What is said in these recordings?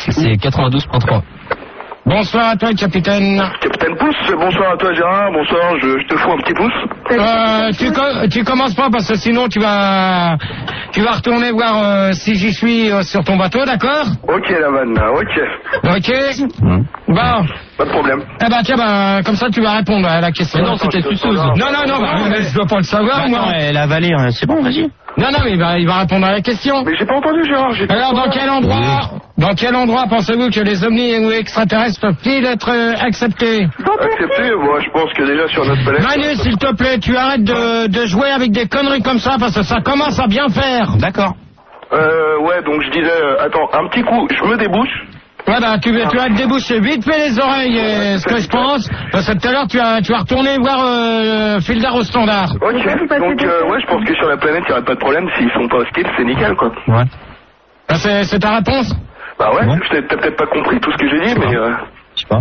c'est 92.3. Bonsoir à toi, capitaine. Capitaine Pouce, bonsoir à toi Gérard, bonsoir, je te fous un petit pouce. Tu commences pas parce que sinon tu vas retourner voir si j'y suis sur ton bateau, d'accord? Ok la vanne, ok. Ok. Bon. Pas de problème. Eh ben tiens, comme ça tu vas répondre à la question. Mais non, c'était Suceuse. Non, mais je dois pas le savoir, moi. Elle a avalé, c'est bon, vas-y. Non, mais il va répondre à la question. Mais j'ai pas entendu Gérard. Alors dans quel endroit pensez-vous que les ovnis ou extraterrestres peuvent-ils être acceptés? Acceptés? Moi je pense que déjà sur notre planète... Manu, s'il te plaît, tu arrêtes de jouer avec des conneries comme ça parce que ça commence à bien faire. D'accord. Ouais, donc je disais, attends, un petit coup, je me débouche. Ouais, bah, tu vas te déboucher vite fait les oreilles, ce que je pense, parce que tout à l'heure, tu vas retourner voir Fildar au standard. Ok, donc, ouais, je pense que sur la planète, il n'y aurait pas de problème, s'ils sont pas hostiles, c'est nickel, quoi. Ouais. Ah, c'est ta réponse? Bah ouais, t'as peut-être pas compris tout ce que j'ai dit, mais... Je sais pas.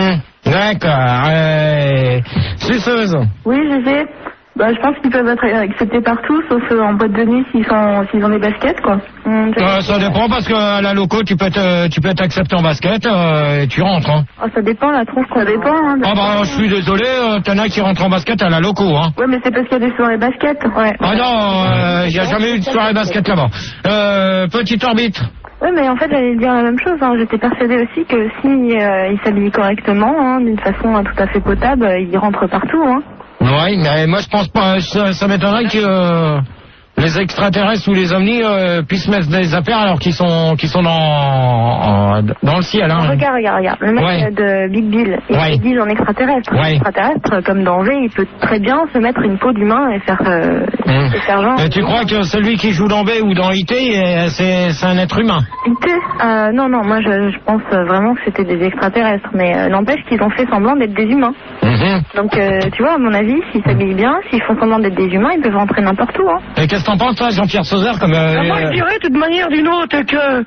D'accord, Suceuse. Oui, je sais. Bah, je pense qu'ils peuvent être acceptés partout, sauf en boîte de nuit s'ils ont des baskets, quoi. Ça dépend parce que à la loco, tu peux être accepté en basket et tu rentres, hein. Ah, ça dépend, la tronche, ça dépend, hein. Ah bah, je suis désolé, t'en as qui rentrent en basket à la loco, hein. Ouais, mais c'est parce qu'il y a des soirées basket, ouais. Ah non, il y a jamais eu de soirée basket là-bas. Petite orbite. Oui, mais en fait, j'allais dire la même chose, hein. J'étais persuadée aussi que si ils s'habillent correctement, hein, d'une façon tout à fait potable, ils rentrent partout, hein. Oui, mais moi je pense pas, ça m'étonnerait que les extraterrestres ou les ovnis puissent mettre des affaires alors qu'ils sont dans le ciel. Hein. Regarde. Le mec de Big Bill, il dit en extraterrestre. Ouais. Extraterrestre, comme danger, il peut très bien se mettre une peau d'humain et faire genre... Et tu crois que celui qui joue dans B ou dans IT, c'est un être humain? IT Non, moi je pense vraiment que c'était des extraterrestres, mais n'empêche qu'ils ont fait semblant d'être des humains. Donc tu vois, à mon avis, s'ils s'habillent bien, s'ils font semblant d'être des humains, ils peuvent rentrer n'importe où. Hein. Et qu'est-ce que t'en penses, toi, Jean-Pierre Sauzère, comme... Moi, je dirais, de toute manière d'une autre, que...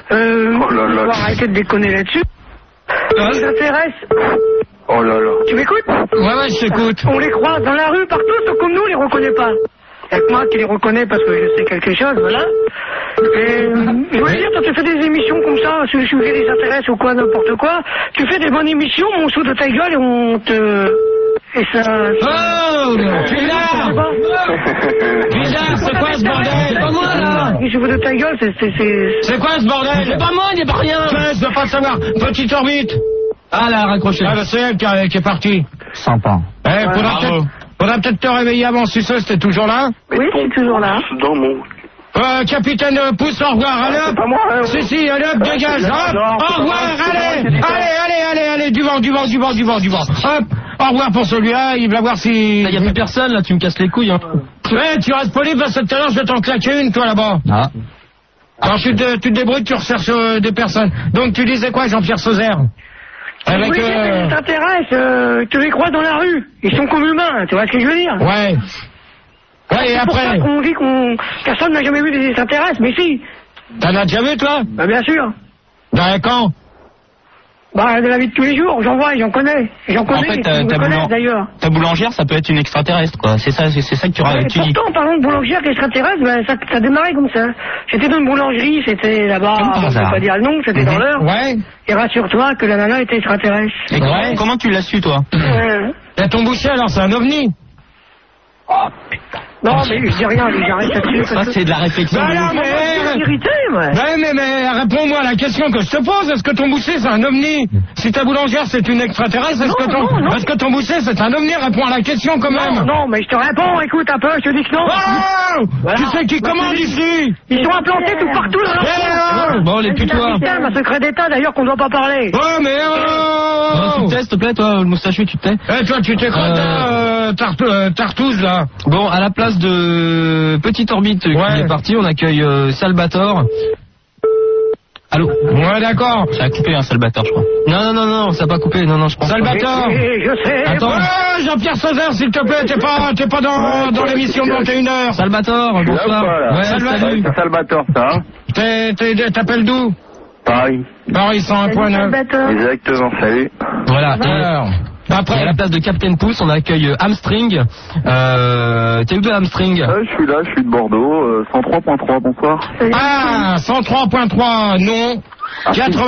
on va arrêter de déconner là-dessus. Les extraterrestres... Oh là là. Tu m'écoutes? Ouais, je t'écoute. On les croise dans la rue, partout, sauf comme nous, on les reconnaît pas. Il y a que moi qui les reconnais parce que je sais quelque chose, voilà. Et je veux dire, quand tu fais des émissions comme ça, sur le sujet des extraterrestres ou quoi, n'importe quoi, tu fais des bonnes émissions, mais on saute de ta gueule et on te... Et ça... Oh, Fildar, c'est quoi ce bordel? C'est pas moi, là. Et je veux de ta gueule, C'est quoi ce bordel? C'est pas moi, il n'y a pas rien. Je veux pas savoir. Petite orbite. Ah, là, raccroché. Ah, bah, c'est elle qui est partie. Sympa. Faudra peut-être te réveiller avant, Suceuse, t'es toujours là? Oui, je suis toujours là. Dans mon... Capitaine Pouce, au revoir, allez hop. C'est pas moi, hein. Si, allez hop, dégage, hop. Au revoir, allez, du vent. Hop, au revoir pour celui-là, il va voir si... Il y a plus personne, là, tu me casses les couilles, hein. Ouais, tu restes poli parce que tout à l'heure, je vais t'en claquer une, toi, là-bas. Ah. Alors, tu te débrouilles, tu recherches des personnes. Donc, tu disais quoi, Jean-Pierre Sauzère? Avec... Oui, les extraterrestres, tu les crois dans la rue. Ils sont comme humains, tu vois ce que je veux dire? Ouais. Ouais, et C'est pour après... ça qu'on dit personne n'a jamais vu des extraterrestres, mais si. T'en as déjà vu, toi? Bah bien sûr. Quand? Bah de la vie de tous les jours, j'en vois, j'en connais. J'en connais, En fait, ils me connaissent d'ailleurs. Ta boulangère, ça peut être une extraterrestre, quoi. C'est ça que tu dis. Pourtant, en parlant de boulangère extraterrestre, bah, ça démarrait comme ça. J'étais dans une boulangerie, c'était là-bas, je ne vais pas dire le nom, c'était dans l'heure. Ouais. Et rassure-toi que la nana était extraterrestre. Et comment tu l'as su, toi? Et ton boucher, alors, c'est un ovni? Oh, putain. Non, mais je dis rien, j'arrête là-dessus. Ça, c'est de la réflexion. Bah non, mais... irrité, moi. Mais réponds-moi à la question que je te pose. Est-ce que ton boucher, c'est un ovni? Si ta boulangère, c'est une extraterrestre, est-ce que ton boucher, c'est un ovni? Réponds à la question, quand même. Non, mais je te réponds, écoute un peu, je te dis que non. Oh voilà. Tu sais qui commande ici? Ils sont implantés tout partout dans leur Bon, les putois. C'est un secret d'État, d'ailleurs, qu'on ne doit pas parler. Ouais, mais Tu te tais, s'il te plaît, toi, le moustachu, tu te tais. Eh, toi, tu t'écrases Tartouze, là. Bon, à la place de Petite Orbite qui est partie, on accueille Salvatore. Allô? Ouais, d'accord. Ça a coupé, Salvatore, je crois. Non, ça n'a pas coupé, non, je pense. Salvatore. Je sais. Attends. Jean-Pierre Sauzère, s'il te plaît, t'es pas dans l'émission de 21h. Salvatore, bonsoir. Ouais, salut. C'est Salvatore, ça, hein? T'appelles d'où? Paris. Paris 101.9. Exactement, salut. Voilà. Alors, après, à la place de Captain Pouce, on accueille Hamstring. T'es où de Hamstring? Je suis là, je suis de Bordeaux, 103.3, bonsoir. Ah, 103.3, non. 80